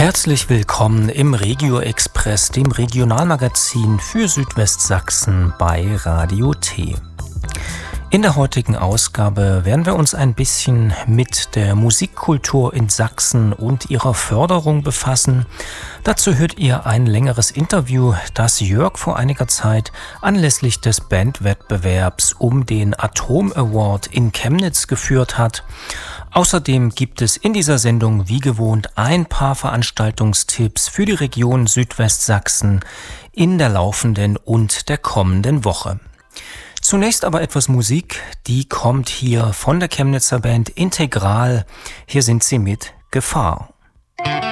Herzlich willkommen im Regio Express, dem Regionalmagazin für Südwestsachsen bei Radio T. In der heutigen Ausgabe werden wir uns ein bisschen mit der Musikkultur in Sachsen und ihrer Förderung befassen. Dazu hört ihr ein längeres Interview, das Jörg vor einiger Zeit anlässlich des Bandwettbewerbs um den Atom Award in Chemnitz geführt hat. Außerdem gibt es in dieser Sendung wie gewohnt ein paar Veranstaltungstipps für die Region Südwestsachsen in der laufenden und der kommenden Woche. Zunächst aber etwas Musik, die kommt hier von der Chemnitzer Band Integral. Hier sind sie mit Gefahr.